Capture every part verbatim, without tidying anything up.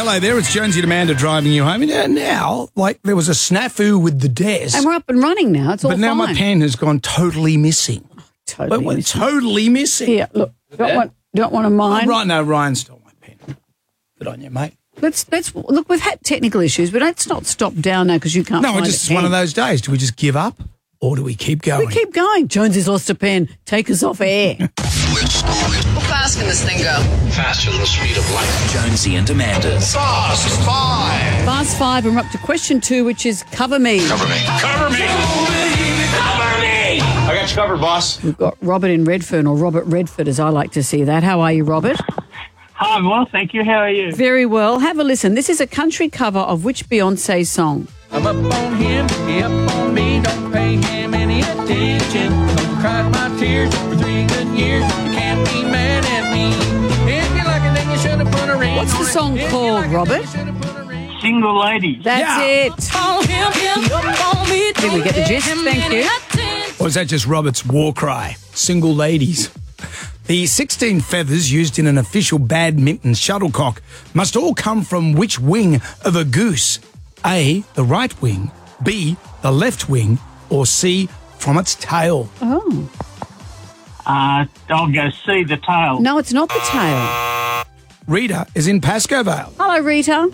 Hello there, it's Jonesy and Amanda driving you home. And now, like, there was a snafu with the desk. And we're up and running now. It's all But now fine. my pen has gone totally missing. Totally It went missing. totally missing. Here, look. Don't want, don't want a mine. Oh, right, no, Ryan stole my pen. Good on you, mate. Let's let's look. We've had technical issues, but let's not stop down now because you can't. No, find it's just a one of pen. those days. Do we just give up or do we keep going? We keep going. Jonesy's lost a pen. Take us off air. How fast can this thing go? Faster than the speed of light. Jonesy and Amanda's Fast Five. Fast five, and we're up to question two, which is cover me. Cover me. Cover me. Cover me. I got you covered, boss. We've got Robert in Redfern, or Robert Redford, as I like to see that. How are you, Robert? Hi, I'm well, thank you. How are you? Very well. Have a listen. This is a country cover of which Beyonce song? I'm up on him, he up on me, don't pay him any attention. Don't cry my tears for three good years, you can't be mad at me. If you like it, then you should have put a ring What's the on it. song If you called, like it, then Robert? you should have put a ring. Single ladies. That's Yeah. it. On him, he up on me, Did we get the gist? Thank you. Or is that just Robert's war cry? Single ladies. The sixteen feathers used in an official badminton shuttlecock must all come from which wing of a goose? A, the right wing, B, the left wing, or C, from its tail? Oh. Uh, I'll go see the tail. No, it's not the tail. Rita is in Pascoe Vale. Hello, Rita.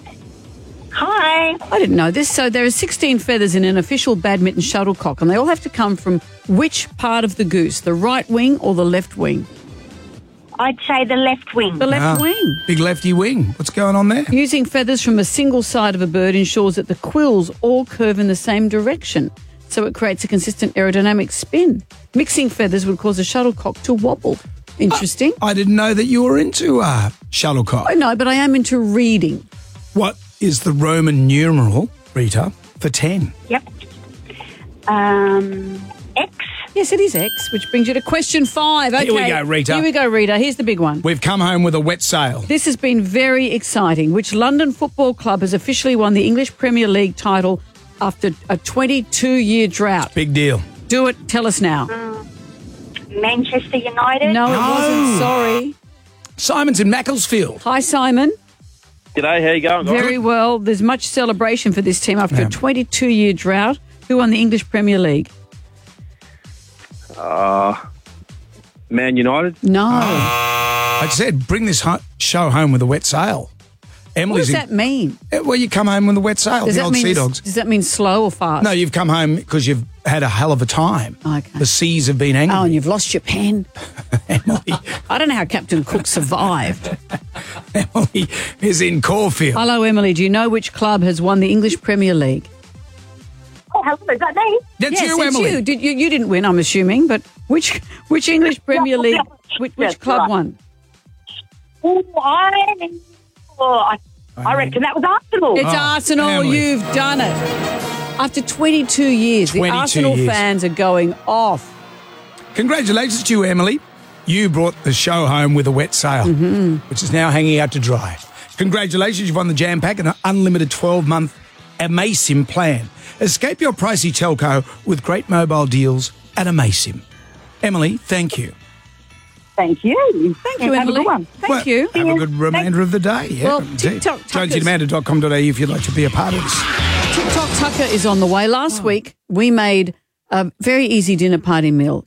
Hi. I didn't know this. So there are sixteen feathers in an official badminton shuttlecock, and they all have to come from which part of the goose? The right wing or the left wing? I'd say the left wing. The left Ah, wing. Big lefty wing. What's going on there? Using feathers from a single side of a bird ensures that the quills all curve in the same direction, so it creates a consistent aerodynamic spin. Mixing feathers would cause a shuttlecock to wobble. Interesting. I didn't know that you were into uh, shuttlecock. I know, but I am into reading. What is the Roman numeral, Rita, for ten? Yep. Um, X. Yes, it is X, which brings you to question five. Okay. Here we go, Rita. Here we go, Rita. Here's the big one. We've come home with a wet sail. This has been very exciting. Which London Football Club has officially won the English Premier League title after a twenty-two-year drought? Big deal. Do it. Tell us now. Manchester United. No, it No. wasn't. Sorry. Simon's in Macclesfield. Hi, Simon. G'day, how you going, guys? Very well. There's much celebration for this team after Yeah. a twenty-two-year drought. Who won the English Premier League? Uh, Man United. No. I said, bring this ho- show home with a wet sail. What Emily's does that mean? in, well, you come home with a wet sail. Does the that old mean Sea Dogs. Does that mean slow or fast? No, you've come home because you've had a hell of a time. Okay. The seas have been angry. Oh, and you've lost your pen. Emily, I don't know how Captain Cook survived. Emily is in Caulfield. Hello, Emily. Do you know which club has won the English Premier League? Oh, hello, is that me? That's yes, you, it's Emily. you. Did you. You didn't win, I'm assuming, but which which English Premier Yeah, League, yeah. which, which Yes, club right. won? Oh, I, oh, I, I reckon that was Arsenal. It's Oh, Arsenal. Emily. You've done it. After twenty-two years, the twenty-two Arsenal years. fans are going off. Congratulations to you, Emily. You brought the show home with a wet sail, Mm-hmm. which is now hanging out to dry. Congratulations, you've won the Jam Pack and an unlimited twelve-month Amasim plan. Escape your pricey telco with great mobile deals at Amasim. Emily, thank you. Thank you. Thank you, Have Emily. a good one. Thank Well, you. Have a good remainder of the day. Yeah, Well, indeed. TikTok Tuckers- jonesy amanda dot com dot a u if you'd like to be a part of this. TikTok Tucker is on the way. Last Oh. week, we made a very easy dinner party meal.